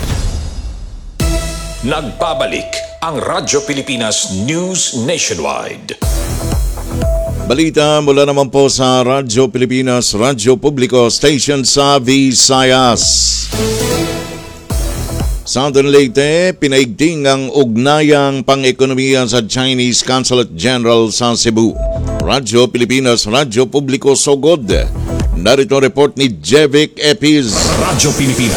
Nagbabalik ang Radyo Pilipinas News Nationwide. Balita mula naman po sa Radyo Pilipinas, Radyo Publiko, station sa Visayas. Southern Leyte, pinaigting ang ugnayang pang-ekonomiya sa Chinese Consulate General sa Cebu. Radyo Pilipinas, Radyo Publiko, Sogod. Narito report ni Jevic Epis. Radyo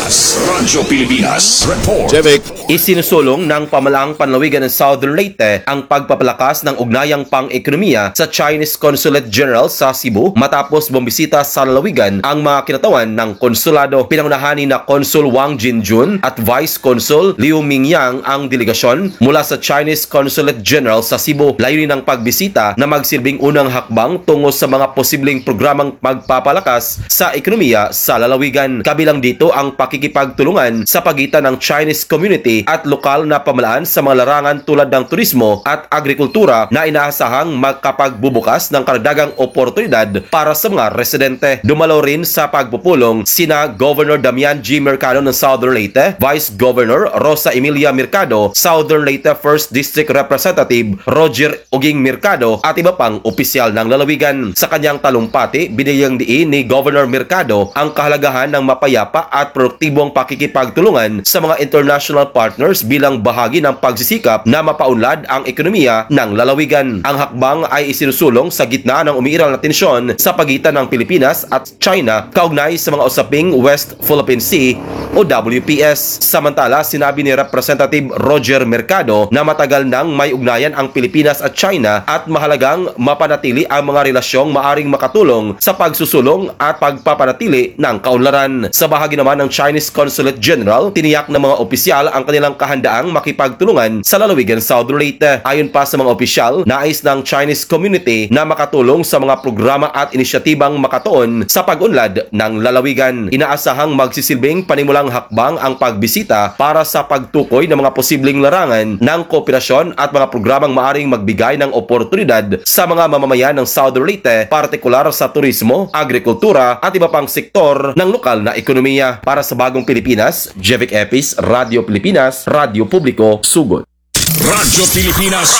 Pilipinas Report. Jevic. Isinusulong ng Pamahalaang Panlalawigan ng Southern Leyte ang pagpapalakas ng ugnayang pang-ekonomiya sa Chinese Consulate General sa Cebu matapos bumisita sa lalawigan ang mga kinatawan ng konsulado. Pinangunahan ni na Consul Wang Jinjun at Vice Consul Liu Mingyang ang delegasyon mula sa Chinese Consulate General sa Cebu. Layunin ng pagbisita na magsilbing unang hakbang tungo sa mga posibleng programang magpapalakas sa ekonomiya sa lalawigan. Kabilang dito ang pakikipagtulungan sa pagitan ng Chinese community at lokal na pamahalaan sa mga larangan tulad ng turismo at agrikultura na inaasahang magkapagbubukas ng karagdagang oportunidad para sa mga residente. Dumalo rin sa pagpupulong sina Governor Damian G. Mercado ng Southern Leyte, Vice Governor Rosa Emilia Mercado, Southern Leyte 1st District Representative Roger Uging Mercado at iba pang opisyal ng lalawigan. Sa kanyang talumpati, binigyang diin ni Governor Mercado ang kahalagahan ng mapayapa at produktibong pakikipagtulungan sa mga international partners bilang bahagi ng pagsisikap na mapaunlad ang ekonomiya ng lalawigan. Ang hakbang ay isinusulong sa gitna ng umiiral na tensyon sa pagitan ng Pilipinas at China kaugnay sa mga usaping West Philippine Sea o WPS. Samantala, sinabi ni Representative Roger Mercado na matagal nang may ugnayan ang Pilipinas at China at mahalagang mapanatili ang mga relasyong maaring makatulong sa pagsusulong at pagpapanatili ng kaunlaran. Sa bahagi naman ng Chinese Consulate General, tiniyak ng mga opisyal ang kanilang kahandaang makipagtulungan sa lalawigan Southern Leyte. Ayon pa sa mga opisyal, nais ng Chinese community na makatulong sa mga programa at inisyatibang makatuon sa pag-unlad ng lalawigan. Inaasahang magsisilbing panimulang hakbang ang pagbisita para sa pagtukoy ng mga posibleng larangan ng kooperasyon at mga programang maaring magbigay ng oportunidad sa mga mamamayan ng Southern Leyte, partikular sa turismo, agrikultura at iba pang sektor ng lokal na ekonomiya. Para sa Bagong Pilipinas, Jevic Epis, Radyo Pilipinas, Radyo Publiko, Sugod. Radyo Pilipinas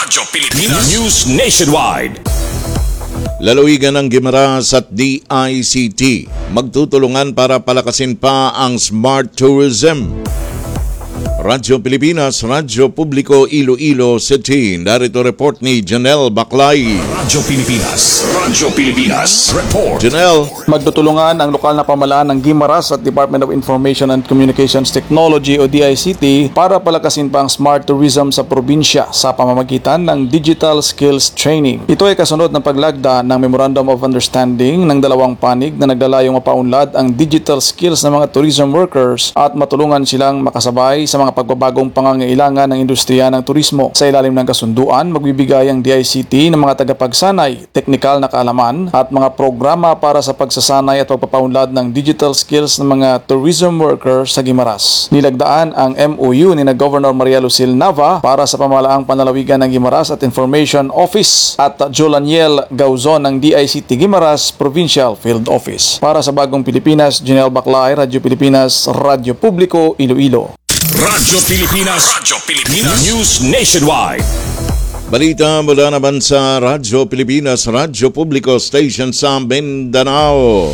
News Nationwide. Lalawigan ng Guimaras at DICT magtutulungan para palakasin pa ang smart tourism. Radyo Pilipinas, Radyo Publiko, Iloilo City. Narito report ni Janelle Baclay. Radyo Pilipinas Report. Janelle. Magtutulungan ang lokal na pamahalaan ng Guimaras at Department of Information and Communications Technology o DICT para palakasin pa ang smart tourism sa probinsya sa pamamagitan ng Digital Skills Training. Ito ay kasunod ng paglagda ng Memorandum of Understanding ng dalawang panig na naglalayong mapaunlad ang digital skills ng mga tourism workers at matulungan silang makasabay sa mga pagbabagong pangangailangan ng industriya ng turismo. Sa ilalim ng kasunduan, magbibigay ang DICT ng mga tagapagsanay, teknikal na kaalaman at mga programa para sa pagsasanay at pagpapaunlad ng digital skills ng mga tourism workers sa Guimaras. Nilagdaan ang MOU ni na Governor Maria Lucille Nava para sa pamahalaang panlalawigan ng Guimaras at Information Office at Jolaniel Gauzon ng DICT Guimaras Provincial Field Office. Para sa Bagong Pilipinas, Janelle Baclay, Radyo Pilipinas, Radyo Publiko, Iloilo. Radyo Pilipinas News Nationwide. Balita mula naman sa Radyo Pilipinas, Radyo Publiko Station sa Mindanao.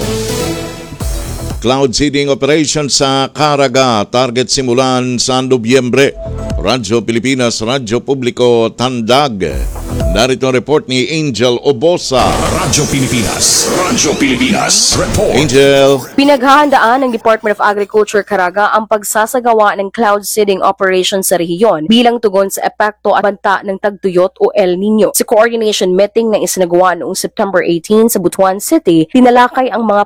Cloud seeding operation sa Caraga, target simulan sa Nobyembre. Radyo Pilipinas, Radyo Publiko, Tandag. Narito ang report ni Angel Obosa. Radyo Pilipinas Report. Angel. Pinaghahandaan ng Department of Agriculture Caraga ang pagsasagawa ng cloud seeding operation sa rehiyon bilang tugon sa epekto at banta ng tagtuyot o El Nino. Sa coordination meeting na isinagawa noong September 18 sa Butuan City, tinalakay ang mga